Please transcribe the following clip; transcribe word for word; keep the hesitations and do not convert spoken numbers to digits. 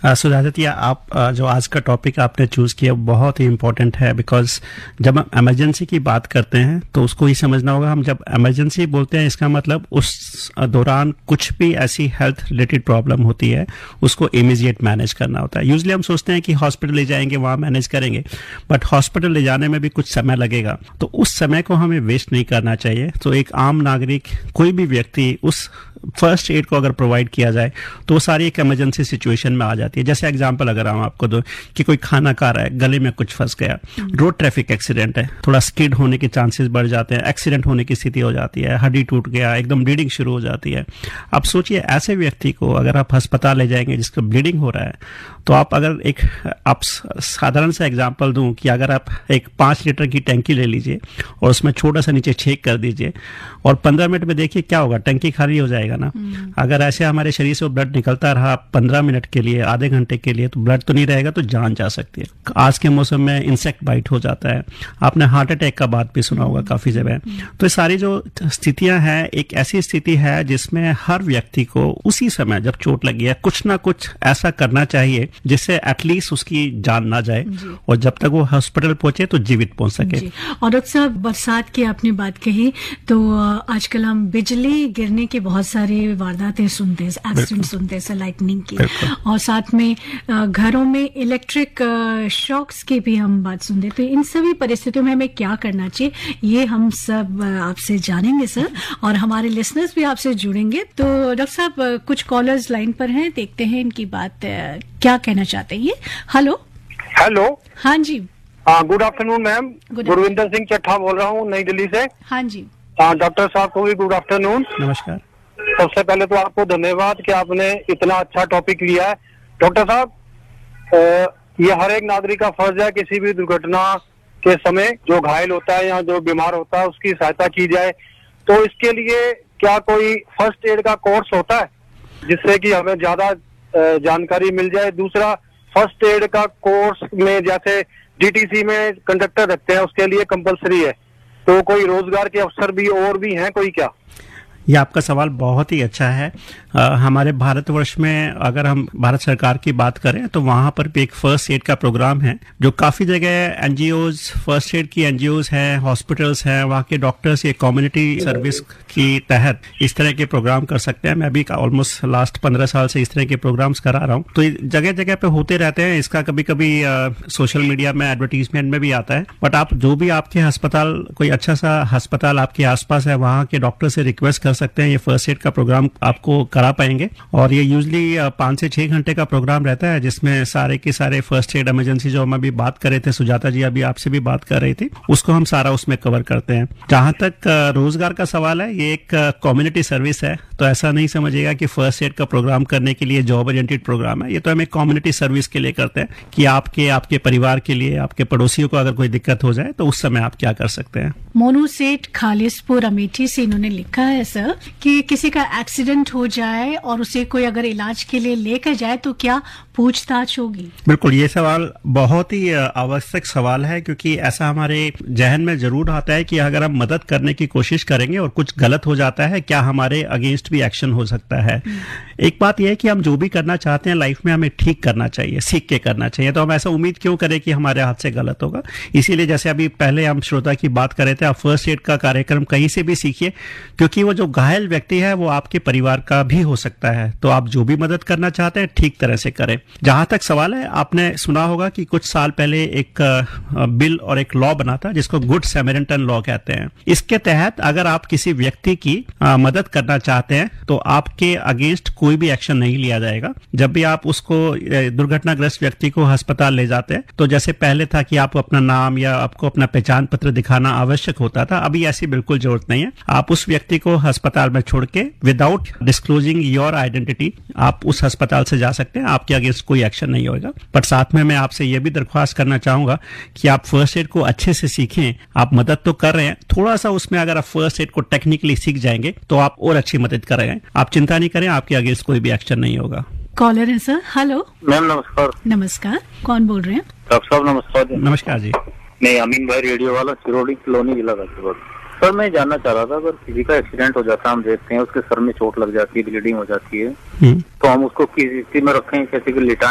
सुजाता, आप uh, जो आज का टॉपिक आपने चूज किया बहुत ही इम्पोर्टेंट है, बिकॉज जब हम इमरजेंसी की बात करते हैं तो उसको ही समझना होगा। हम जब इमरजेंसी बोलते हैं इसका मतलब उस दौरान कुछ भी ऐसी हेल्थ रिलेटेड प्रॉब्लम होती है उसको इमीडिएट मैनेज करना होता है। यूजुअली हम सोचते हैं कि हॉस्पिटल ले जाएंगे, वहां मैनेज करेंगे, बट हॉस्पिटल ले जाने में भी कुछ समय लगेगा, तो उस समय को हमें वेस्ट नहीं करना चाहिए। तो एक आम नागरिक, कोई भी व्यक्ति, उस फर्स्ट एड को अगर प्रोवाइड किया जाए तो वो सारी एक इमरजेंसी सिचुएशन में आ जाती है। जैसे एग्जांपल अगर हम आपको दो कि कोई खाना खा रहा है, गले में कुछ फंस गया, रोड ट्रैफिक एक्सीडेंट है, थोड़ा स्किड होने के चांसेस बढ़ जाते हैं, एक्सीडेंट होने की स्थिति हो जाती है, हड्डी टूट गया, एकदम ब्लीडिंग शुरू हो जाती है। अब सोचिए ऐसे व्यक्ति को अगर आप अस्पताल ले जाएंगे जिसका ब्लीडिंग हो रहा है, तो आप अगर एक आप साधारण सा एग्जांपल दूं कि अगर आप एक पांच लीटर की टंकी ले लीजिए और उसमें छोटा सा नीचे छेद कर दीजिए और पंद्रह मिनट में देखिए क्या होगा, टंकी खाली हो जाएगा ना। अगर ऐसे हमारे शरीर से ब्लड निकलता रहा पंद्रह मिनट के लिए, आधे घंटे के लिए, तो ब्लड तो नहीं रहेगा, तो जान जा सकती है। आज के मौसम में इंसेक्ट बाइट हो जाता है, आपने हार्ट अटैक का बात भी सुना होगा काफी जगह। तो ये सारी जो स्थितियां हैं, एक ऐसी स्थिति है जिसमें हर व्यक्ति को उसी समय जब चोट लगी है कुछ ना कुछ ऐसा करना चाहिए जिससे एटलीस्ट उसकी जान ना जाए और जब तक वो हॉस्पिटल पहुंचे तो जीवित पहुंच सके। और डॉक्टर साहब, बरसात की आपने बात कही, तो आजकल हम बिजली गिरने के बहुत सारे वारदातें सुनते हैं, एक्सीडेंट सुनते हैं, लाइटनिंग की, और साथ में घरों में इलेक्ट्रिक शॉक्स की भी हम बात सुनते हैं। तो इन सभी परिस्थितियों में हमें क्या करना चाहिए, ये हम सब आपसे जानेंगे सर, और हमारे लिसनर्स भी आपसे जुड़ेंगे। तो डॉक्टर साहब, कुछ कॉलर्स लाइन पर हैं, देखते हैं इनकी बात क्या कहना चाहते हैं ये। हेलो हेलो, हाँ जी, good afternoon ma'am. Gurvinder Singh Chatha बोल रहा हूँ नई दिल्ली से। हाँ जी। डॉक्टर साहब को भी गुड आफ्टरनून। नमस्कार। सबसे पहले तो आपको धन्यवाद कि आपने इतना अच्छा टॉपिक लिया है। डॉक्टर साहब, ये हर एक नागरिक का फर्ज है किसी भी दुर्घटना के समय जो घायल होता है या जो बीमार होता है उसकी सहायता की जाए। तो इसके लिए क्या कोई फर्स्ट एड का कोर्स होता है जिससे कि हमें ज्यादा जानकारी मिल जाए? दूसरा, फर्स्ट एड का कोर्स में जैसे डीटीसी में कंडक्टर रखते हैं उसके लिए कंपलसरी है, तो कोई रोजगार के अवसर भी और भी हैं कोई क्या? ये आपका सवाल बहुत ही अच्छा है। आ, हमारे भारतवर्ष में अगर हम भारत सरकार की बात करें तो वहां पर भी एक फर्स्ट एड का प्रोग्राम है जो काफी जगह एनजीओज, फर्स्ट एड की एनजीओज हैं, हॉस्पिटल्स हैं, वहां के डॉक्टर्स ये कम्युनिटी सर्विस की तहत इस तरह के प्रोग्राम कर सकते हैं। मैं भी ऑलमोस्ट लास्ट पंद्रह साल से इस तरह के प्रोग्राम्स करा रहा हूँ, तो जगह जगह पे होते रहते हैं। इसका कभी कभी सोशल मीडिया में एडवर्टीजमेंट में भी आता है, बट आप जो भी आपके अस्पताल, कोई अच्छा सा अस्पताल आपके आसपास है, वहां के डॉक्टर से रिक्वेस्ट कर सकते हैं, ये फर्स्ट एड का प्रोग्राम आपको करा पाएंगे। और ये यूजली पांच से छह घंटे का प्रोग्राम रहता है जिसमें सारे के सारे फर्स्ट एड इमरजेंसी जो हम अभी बात कर रहे थे, सुजाता जी अभी आपसे भी बात कर रही थी, उसको हम सारा उसमें कवर करते हैं। जहां तक रोजगार का सवाल है, ये एक कम्युनिटी सर्विस है, तो ऐसा नहीं समझिएगा कि फर्स्ट एड का प्रोग्राम करने के लिए जॉब ओरिएंटेड प्रोग्राम है। ये तो हम एक कम्युनिटी सर्विस के लिए करते हैं कि आपके आपके परिवार के लिए, आपके पड़ोसियों को अगर कोई दिक्कत हो जाए तो उस समय आप क्या कर सकते हैं। मोनू सेठ खालिसपुर अमेठी से इन्होंने लिखा है सर कि किसी का एक्सीडेंट हो जाए और उसे कोई अगर इलाज के लिए लेकर जाए तो क्या पूछताछ होगी? बिल्कुल, ये सवाल बहुत ही आवश्यक सवाल है, क्योंकि ऐसा हमारे जहन में जरूर आता है कि अगर हम मदद करने की कोशिश करेंगे और कुछ गलत हो जाता है, क्या हमारे अगेंस्ट भी एक्शन हो सकता है। एक बात यह है कि हम जो भी करना चाहते हैं लाइफ में हमें ठीक करना चाहिए, सीख के करना चाहिए। तो हम ऐसा उम्मीद क्यों करें कि हमारे हाथ से गलत होगा। इसीलिए जैसे अभी पहले हम श्रोता की बात कर रहे थे, आप फर्स्ट एड का कार्यक्रम कहीं से भी सीखिए, क्योंकि वो जो घायल व्यक्ति है वो आपके परिवार का भी हो सकता है। तो आप जो भी मदद करना चाहते हैं ठीक तरह से करें। जहां तक सवाल है, आपने सुना होगा कि कुछ साल पहले एक बिल और एक लॉ बना था जिसको गुड सैमरिटन लॉ कहते हैं। इसके तहत अगर आप किसी व्यक्ति की आ, मदद करना चाहते हैं तो आपके अगेंस्ट कोई भी एक्शन नहीं लिया जाएगा। जब भी आप उसको दुर्घटनाग्रस्त व्यक्ति को अस्पताल ले जाते हैं तो जैसे पहले था कि आपको अपना नाम या आपको अपना पहचान पत्र दिखाना आवश्यक होता था, अभी ऐसी बिल्कुल जरूरत नहीं है। आप उस व्यक्ति को अस्पताल में छोड़ के विदाउट डिस्क्लोजिंग योर आइडेंटिटी आप उस अस्पताल से जा सकते हैं, आपके अगेंस्ट कोई एक्शन नहीं होगा। पर साथ में मैं आपसे यह भी दरख्वास्त करना चाहूंगा कि आप फर्स्ट एड को अच्छे से सीखें। आप मदद तो कर रहे हैं, थोड़ा सा उसमें अगर आप फर्स्ट एड को टेक्निकली सीख जाएंगे तो आप और अच्छी मदद करेंगे। आप चिंता नहीं करें, आपके अगेंस्ट कोई भी एक्शन नहीं होगा। कॉलर है सर। हेलो मैम, नमस्कार। नमस्कार, कौन बोल रहे हैं? डॉक्टर साहब नमस्कार। नमस्कार जी, मैं अमीन भाई, रेडियो वाला, सिरोड़ी कॉलोनी, जिला गाजियाबाद। सर, मैं जानना चाह रहा था, अगर किसी का एक्सीडेंट हो जाता है, हम देखते हैं उसके सर में चोट लग जाती है, ब्लीडिंग हो जाती है, तो हम उसको किस स्थिति में रखें, कैसे कि लिटा